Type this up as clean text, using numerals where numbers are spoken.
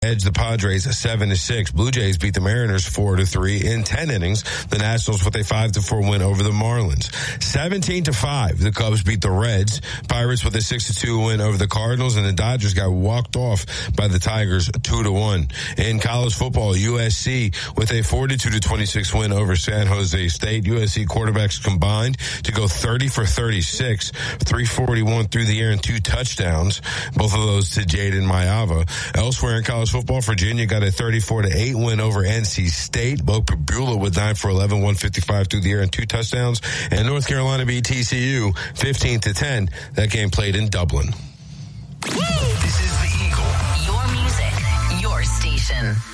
edged the Padres 7-6. Blue Jays beat the Mariners 4-3 in 10 innings. The Nationals with a 5-4 win over the Marlins. 17-5, the Cubs beat the Reds. Pirates with a 6-2 win over the Cardinals, and the Dodgers got walked off by the Tigers 2-1. In college football, USC with a 42-26 win over San Jose State. USC quarterbacks combined to go 30 for 36, 341 through the air and 2 touchdowns. Both of those to Jaden Mayava. Elsewhere in college football, Virginia got a 34-8 win over NC State. Bo Pabula with 9 for 11, 155 through the air and 2 touchdowns. And North Carolina beat TCU 15-10. That game played in Dublin. This is the Eagle. Your music, your station.